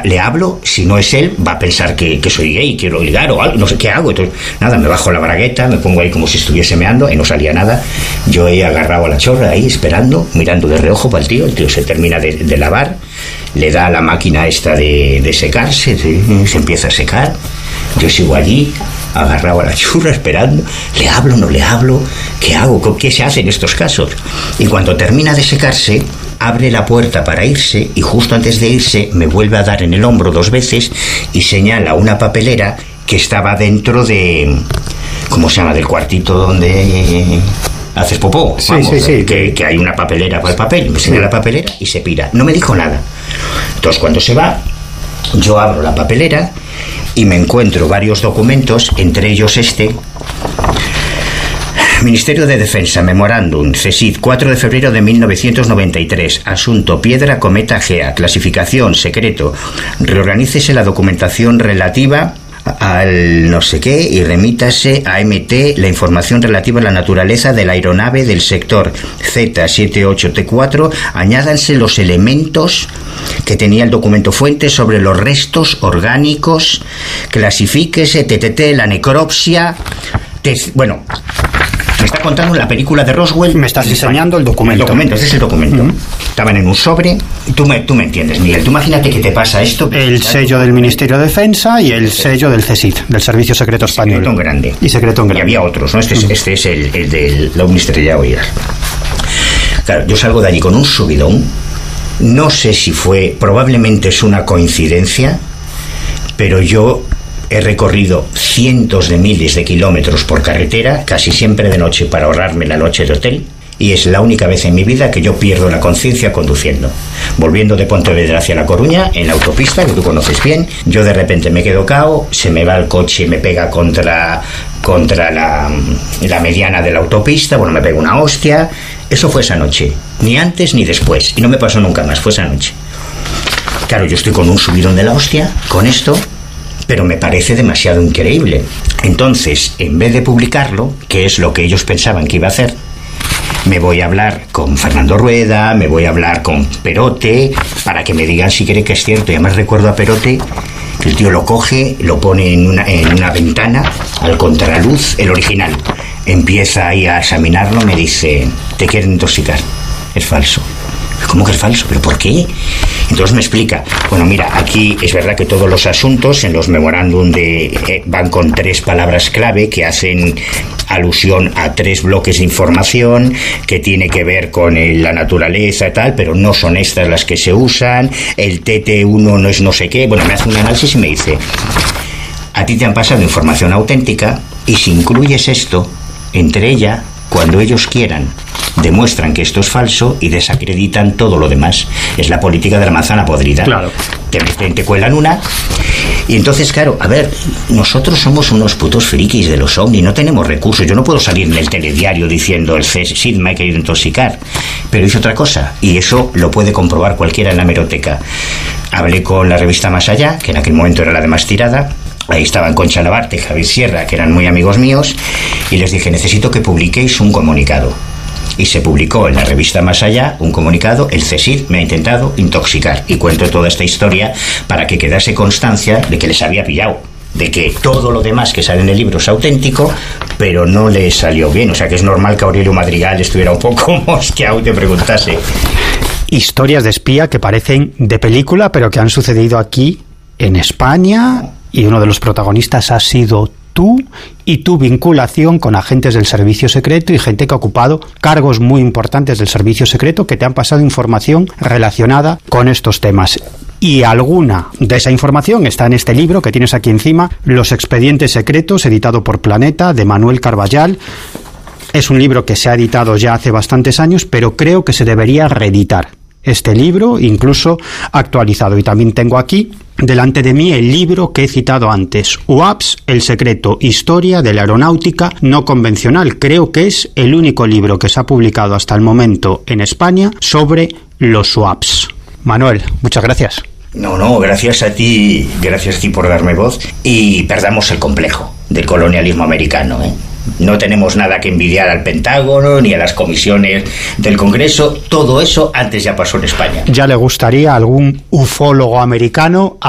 le hablo, si no es él, va a pensar que soy gay, quiero ligar o algo, no sé qué hago. Entonces, nada, me bajo la bragueta, me pongo ahí como si estuviese meando y no salía nada. Yo he agarrado a la chorra ahí, esperando, mirando de reojo para el tío se termina de lavar, le da a la máquina esta de secarse, se empieza a secar. Yo sigo allí, agarrado a la churra, esperando, le hablo, no le hablo, ¿qué hago? ¿Qué se hace en estos casos? Y cuando termina de secarse, abre la puerta para irse y justo antes de irse me vuelve a dar en el hombro 2 veces y señala una papelera que estaba dentro de, ¿cómo se llama?, del cuartito donde haces popó. Sí, vamos, sí. Que hay una papelera para el papel. Me señala la papelera y se pira. No me dijo nada. Entonces cuando se va, yo abro la papelera y me encuentro varios documentos, entre ellos este: Ministerio de Defensa, Memorándum, CSID, 4 de febrero de 1993, asunto Piedra Cometa Gea, clasificación, secreto, reorganícese la documentación relativa al no sé qué y remítase a MT la información relativa a la naturaleza de la aeronave del sector Z78T4, añádanse los elementos que tenía el documento fuente sobre los restos orgánicos, clasifíquese, la necropsia, bueno, me está contando la película de Roswell. Me estás enseñando el documento. El documento, ese es el documento. Estaban en un sobre. Tú me entiendes, Miguel. Tú imagínate que te pasa esto. El sello del Ministerio de Defensa y el sello del CSID, del Servicio Secreto Español. Secreto en grande. Y secreto en grande. Y había otros, ¿no? Este es el de la Ministerio de. Claro, yo salgo de allí con un subidón. No sé si probablemente es una coincidencia, pero yo he recorrido cientos de miles de kilómetros por carretera, casi siempre de noche para ahorrarme la noche de hotel, y es la única vez en mi vida que yo pierdo la conciencia conduciendo. Volviendo de Pontevedra hacia La Coruña, en la autopista, que tú conoces bien, yo de repente me quedo cao, se me va el coche y me pega contra la mediana de la autopista, bueno, me pega una hostia. Eso fue esa noche, ni antes ni después, y no me pasó nunca más, fue esa noche. Claro, yo estoy con un subidón de la hostia, con esto, pero me parece demasiado increíble. Entonces, en vez de publicarlo, que es lo que ellos pensaban que iba a hacer, me voy a hablar con Fernando Rueda, me voy a hablar con Perote, para que me digan si creen que es cierto. Y además recuerdo a Perote, que el tío lo coge, lo pone en una ventana, al contraluz, el original. Empieza ahí a examinarlo, me dice: te quieren intoxicar, es falso. ¿Cómo que es falso? ¿Pero por qué? Entonces me explica, bueno, mira, aquí es verdad que todos los asuntos en los memorándum van con 3 palabras clave que hacen alusión a 3 bloques de información que tiene que ver con la naturaleza y tal, pero no son estas las que se usan, el TT1 no es no sé qué. Bueno, me hace un análisis y me dice: a ti te han pasado información auténtica y si incluyes esto, entre ella, cuando ellos quieran, demuestran que esto es falso y desacreditan todo lo demás. Es la política de la manzana podrida. Claro. Te cuelan una. Y entonces, claro, a ver, nosotros somos unos putos frikis de los ovnis, no tenemos recursos. Yo no puedo salir en el telediario diciendo el CSID me ha querido intoxicar, pero hice otra cosa, y eso lo puede comprobar cualquiera en la hemeroteca. Hablé con la revista Más Allá, que en aquel momento era la de más tirada. Ahí estaban Concha Labarte y Javier Sierra, que eran muy amigos míos, y les dije: necesito que publiquéis un comunicado. Y se publicó en la revista Más Allá un comunicado: el CSID me ha intentado intoxicar. Y cuento toda esta historia para que quedase constancia de que les había pillado, de que todo lo demás que sale en el libro es auténtico, pero no le salió bien. O sea que es normal que Aurelio Madrigal estuviera un poco mosqueado y te preguntase. Historias de espía que parecen de película, pero que han sucedido aquí en España, y uno de los protagonistas ha sido tú y tu vinculación con agentes del servicio secreto y gente que ha ocupado cargos muy importantes del servicio secreto que te han pasado información relacionada con estos temas. Y alguna de esa información está en este libro que tienes aquí encima, Los expedientes secretos, editado por Planeta, de Manuel Carballal. Es un libro que se ha editado ya hace bastantes años, pero creo que se debería reeditar este libro, incluso actualizado. Y también tengo aquí delante de mí el libro que he citado antes, UAPs, el secreto, historia de la aeronáutica no convencional. Creo que es el único libro que se ha publicado hasta el momento en España sobre los UAPs. Manuel, muchas gracias. No, gracias a ti por darme voz, y perdamos el complejo del colonialismo americano, ¿eh? No tenemos nada que envidiar al Pentágono ni a las comisiones del Congreso. Todo eso antes ya pasó en España. Ya le gustaría a algún ufólogo americano